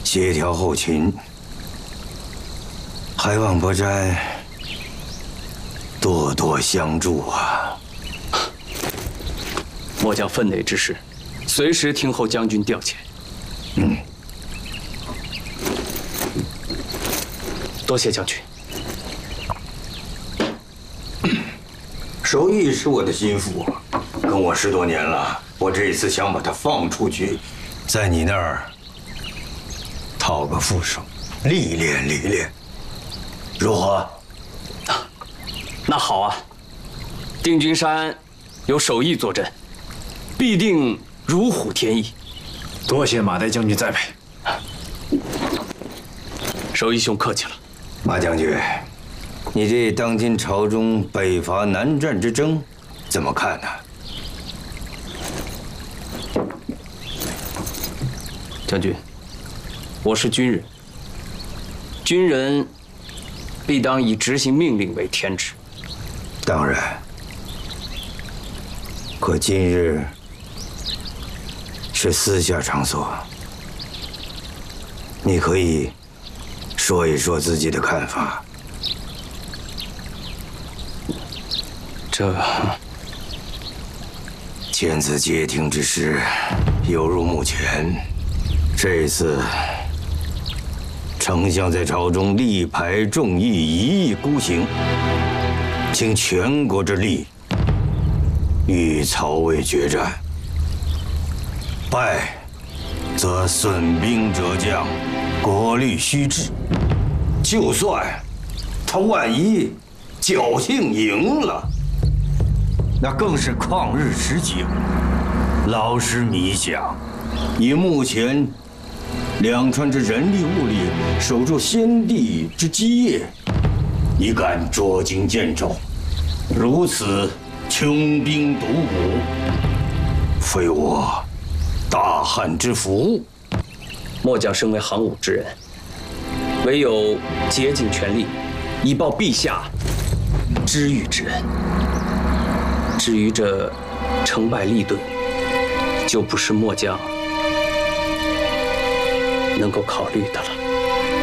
协调后勤，还望伯瞻多多相助啊！ 末将分内之事，随时听候将军调遣。多谢将军。 守义是我的心腹，跟我10多年了。我这一次想把他放出去，在你那儿讨个副手，历练历练，如何？ 那好啊，定军山有守义坐镇，必定如虎添翼。 多谢马岱将军栽培。 守义兄客气了。 马将军，你对当今朝中北伐南战之争怎么看呢？ 将军，我是军人，军人必当以执行命令为天职。 当然，可今日是私下场所，你可以说一说自己的看法。 这签字接听之时，犹如目前。这一次，丞相在朝中力排众议，一意孤行，倾全国之力与曹魏决战。败，则损兵折将，国力虚掷。就算他万一侥幸赢了，那更是旷日持久。劳师弥饷，以目前两川之人力物力，守住先帝之基业，你敢捉襟见肘，如此穷兵黩武，非我大汉之福。 末将身为行伍之人，唯有竭尽全力，以报陛下知遇之恩。至于这成败利钝，就不是末将能够考虑的了。